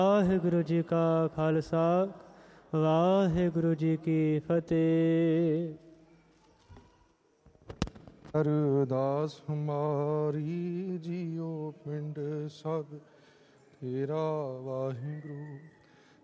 ਵਾਹਿਗੁਰੂ ਜੀ ਕਾ ਖਾਲਸਾ ਵਾਹਿਗੁਰੂ ਜੀ ਕੀ ਫਤਿਹ। ਅਰਦਾਸ ਹਮਾਰੀ ਜੀਓ ਪਿੰਡ ਸਭ ਤੇਰਾ ਵਾਹਿਗੁਰੂ।